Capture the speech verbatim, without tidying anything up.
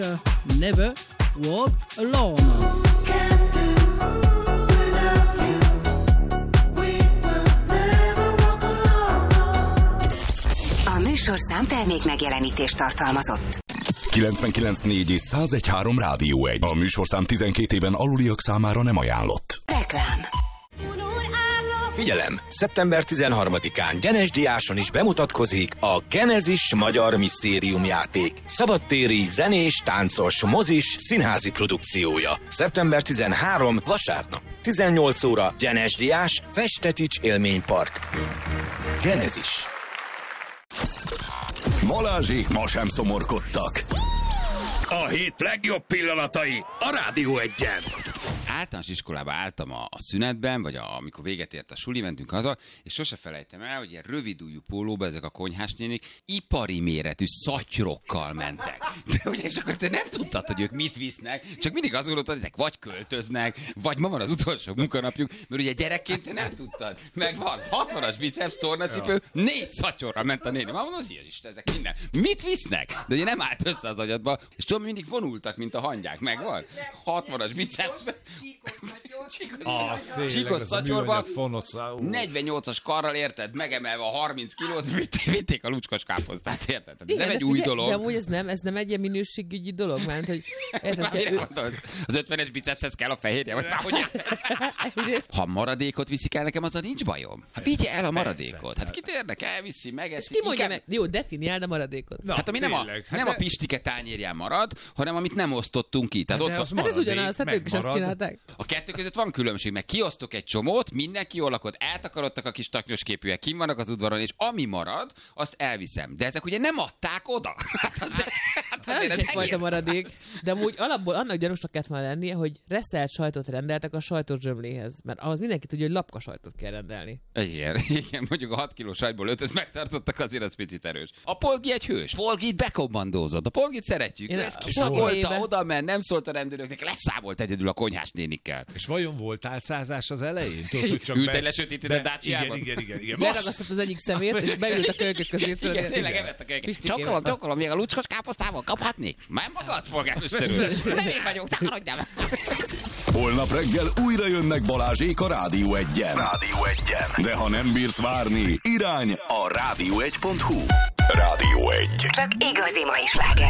Never walk alone. A műsorszám termék megjelenítést tartalmazott. kilencvenkilenc négy és száz egy három Rádió egy. A műsorszám tizenkét éven aluliak számára nem ajánlott. Reklám. Figyelem! szeptember tizenharmadikán Genesdiáson is bemutatkozik a Genezis Magyar Misztériumjáték. Szabadtéri, zenés, táncos, mozis, színházi produkciója. szeptember tizenharmadika vasárnap. tizennyolc óra Genesdiás, Festetics élménypark. Genezis. Balázsék ma sem szomorkodtak. A hét legjobb pillanatai a Rádió egyen. Általános iskolába álltam a, a szünetben, vagy a, amikor véget ért a suli, mentünk haza, és sose felejtem el, hogy ilyen rövidújú pólóba ezek a konyhás nénik ipari méretű szatyrokkal mentek. De ugye, és akkor te nem tudtad, hogy ők mit visznek, csak mindig azt gondoltad, hogy ezek vagy költöznek, vagy ma van az utolsó munkanapjuk, mert ugye gyerekként te nem tudtad. Meg van hatvanas biceps, tornacipő, négy szatyorral ment a néni. Már mondom, az Isten, ezek minden. Mit visznek? De ugye nem állt össze az agyadba, és tudom, mindig vonultak, mint a hangyák. Megvan? hatvanas biceps. Csíkos szatyorba, negyvennyolcas karral, érted, megemelve a harminc kilót, vitték a lucskos káposztát, érted? Ez nem egy új figyelj, dolog. De amúgy ez nem, ez nem egy ilyen minőségügyi dolog, mert hogy... Érted, ő... Az ötvenes bicepshez kell a fehérje, vagy már hogy ha maradékot viszik el nekem, azzal nincs bajom. Hát vigye el a maradékot. Hát kit érdekel, elviszi, megeszi. Ki mondja meg? Jó, definiáld a maradékot. Na, hát ami nem a, nem a pistike tányérján marad, hanem amit nem osztottunk ki. Tehát hát ott van, hát ez ugyanaz, hát ők is azt csinálták. A kettő között van különbség, meg kiosztok egy csomót, mindenki jól lakott, eltakarodtak a kis taknyos képűek, kim vannak az udvaron, és ami marad, azt elviszem. De ezek ugye nem adták oda. Hát az, hát az is egyfajta maradék. De amúgy alapból annak gyanúsnak kellett volna lennie, hogy reszelt sajtot rendeltek a sajtos zsömléhez. Mert ahhoz mindenki tudja, hogy lapka sajtot kell rendelni. Igen, igen, mondjuk a hat kiló sajtból ötöt megtartottak, azért az picit erős. A Polgi egy hős. Polgit bekommandózott. A Polgit szeretjük. Én ez kiszagolta, oda ment, nem szólt a rendőröknek, leszámolt egyedül a konyhás nénikkel. És vajon volt álcázás az elején? Tudod, hogy csak ült be... egy lesötétített Dacia-ban? Igen, igen, igen. igen. Leragasztott az egyik szemét, és beült a kölykök közé. Igen, tényleg evett a kölykök. Csokolom, csokolom, még a lucskos káposztával kaphatni? Már magadsz, polgármesterül. Nem én vagyok, takarodjál meg. Holnap reggel újra jönnek Balázsék a Rádió egyen. Rádió egyen. De ha nem bírsz várni, irány a rádió egy pont hu. Rádió egy. Csak igazi mai slágerek.